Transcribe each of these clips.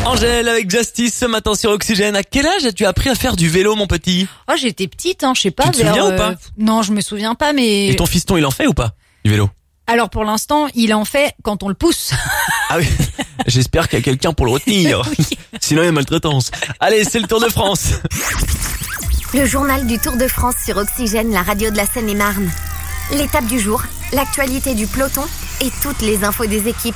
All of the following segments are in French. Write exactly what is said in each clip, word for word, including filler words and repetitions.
Angèle avec Justice ce matin sur Oxygène. À quel âge as-tu appris à faire du vélo, mon petit? Oh, j'étais petite, hein, je sais pas. Tu te vers, souviens euh, ou pas? Non, je me souviens pas, mais... Et ton fiston, il en fait ou pas, du vélo? Alors pour l'instant, il en fait quand on le pousse. Ah oui, j'espère qu'il y a quelqu'un pour le retenir. Oui. Sinon, il y a maltraitance. Allez, c'est le Tour de France. Le journal du Tour de France sur Oxygène, la radio de la Seine-et-Marne. L'étape du jour, l'actualité du peloton et toutes les infos des équipes.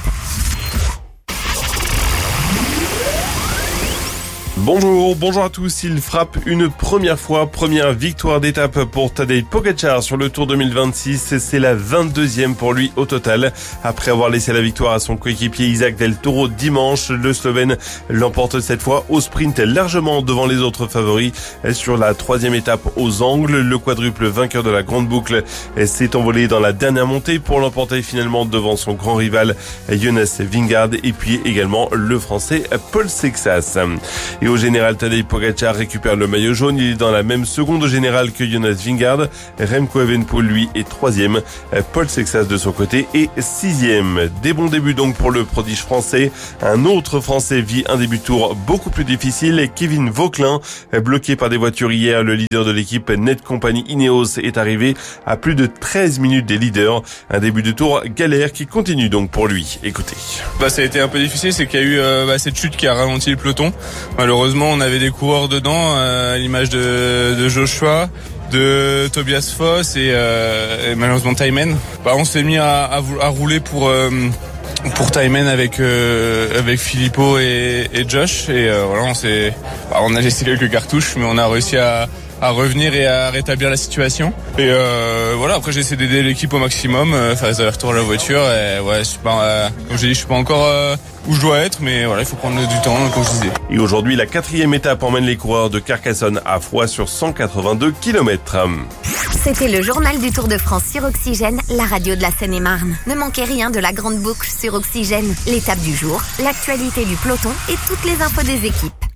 Bonjour, bonjour à tous. Il frappe une première fois, première victoire d'étape pour Tadej Pogačar sur le Tour deux mille vingt-six. C'est la vingt-deuxième pour lui au total. Après avoir laissé la victoire à son coéquipier Isaac Del Toro dimanche, le Slovène l'emporte cette fois au sprint largement devant les autres favoris. Sur la troisième étape aux Angles, le quadruple vainqueur de la grande boucle s'est envolé dans la dernière montée pour l'emporter finalement devant son grand rival Jonas Vingegaard et puis également le français Paul Sexas. Et au général, Tadej Pogačar récupère le maillot jaune. Il est dans la même seconde générale que Jonas Vingegaard. Remco Evenepoel, lui, est troisième. Paul Sexas, de son côté, est sixième. Des bons débuts donc pour le prodige français. Un autre Français vit un début de tour beaucoup plus difficile. Kevin Vauquelin, bloqué par des voitures hier, le leader de l'équipe Net Company Ineos est arrivé à plus de treize minutes des leaders. Un début de tour galère qui continue donc pour lui. Écoutez. Bah, ça a été un peu difficile, c'est qu'il y a eu euh, bah, cette chute qui a ralenti le peloton. Malheureusement, on avait des coureurs dedans, euh, à l'image de, de Joshua, de Tobias Foss et, euh, et malheureusement Thymen. Bah, on s'est mis à, à, à rouler pour euh, pour Thymen avec euh, avec Filippo et, et Josh et euh, voilà, on s'est, bah, on a laissé quelques cartouches, mais on a réussi à à revenir et à rétablir la situation. Et euh, voilà, après j'ai essayé d'aider l'équipe au maximum, euh, faire les allers-retours à la voiture. Et ouais, je suis pas, euh, comme j'ai dit, je suis pas encore euh, où je dois être, mais voilà, il faut prendre du temps, comme je disais. Et aujourd'hui, la quatrième étape emmène les coureurs de Carcassonne à Foix sur cent quatre-vingt-deux kilomètres. C'était le journal du Tour de France sur Oxygène, la radio de la Seine-et-Marne. Ne manquez rien de la grande boucle sur Oxygène, l'étape du jour, l'actualité du peloton et toutes les infos des équipes.